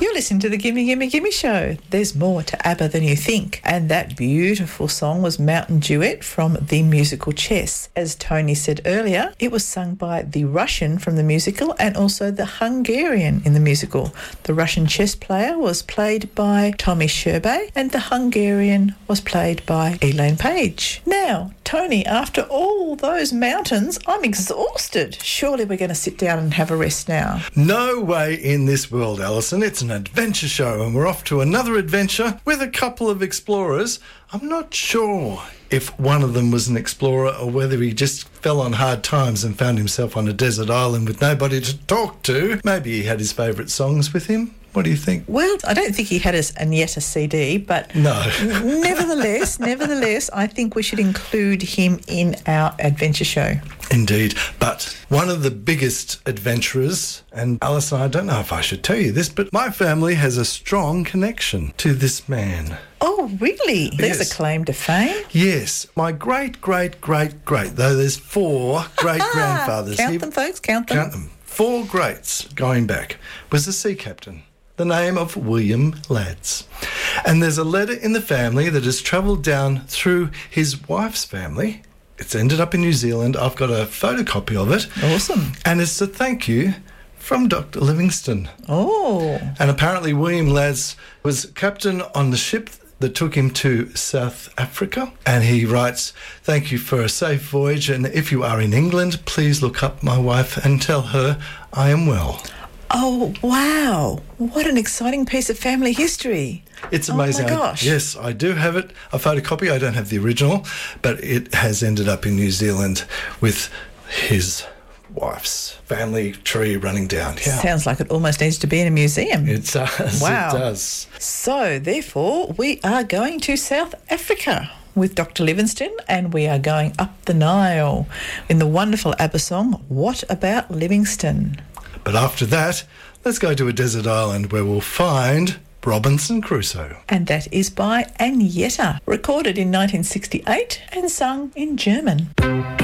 You're listening to the Gimme Gimme Gimme Show. There's more to ABBA than you think. And that beautiful song was Mountain Duet from the musical Chess. As Tony said earlier, it was sung by the Russian from the musical and also the Hungarian in the musical. The Russian chess player was played by Tommy Sherbet and the Hungarian was played by Elaine Page. Now, Tony, after all those mountains, I'm exhausted. Surely we're going to sit down and have a rest now. No way in this world, Alison. It's an adventure show and we're off to another adventure with a couple of explorers. I'm not sure if one of them was an explorer or whether he just fell on hard times and found himself on a desert island with nobody to talk to. Maybe he had his favourite songs with him. What do you think? Well, I don't think he had a CD, but no. nevertheless, I think we should include him in our adventure show. Indeed. But one of the biggest adventurers, and Alison, I don't know if I should tell you this, but my family has a strong connection to this man. Oh, really? Yes. There's a claim to fame? Yes. My great, though there's 4 great-grandfathers. Count them, folks, count them. Count them. 4 greats going back. Was a sea captain. The name of William Lads. And there's a letter in the family that has travelled down through his wife's family. It's ended up in New Zealand. I've got a photocopy of it. Awesome. And it's a thank you from Dr. Livingstone. Oh. And apparently William Lads was captain on the ship that took him to South Africa. And he writes, "Thank you for a safe voyage. And if you are in England, please look up my wife and tell her I am well." Oh, wow. What an exciting piece of family history. It's amazing. Oh, my gosh. Yes, I do have it, a photocopy. I don't have the original, but it has ended up in New Zealand with his wife's family tree running down. Yeah. Sounds like it almost needs to be in a museum. It does. Wow. It does. So, therefore, we are going to South Africa with Dr. Livingstone, and we are going up the Nile in the wonderful ABBA song, What About Livingstone? But after that, let's go to a desert island where we'll find Robinson Crusoe. And that is by Agneta, recorded in 1968 and sung in German.